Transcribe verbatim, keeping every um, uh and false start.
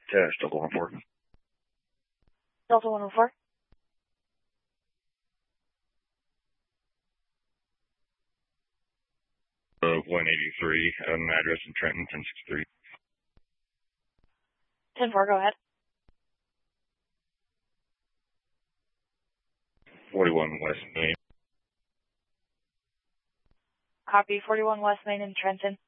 Test, Delta one four. Delta one oh four. Uh, one eighty-three, um, address in Trenton, ten sixty-three. ten four, go ahead. forty-one West Main. Copy, forty-one West Main in Trenton.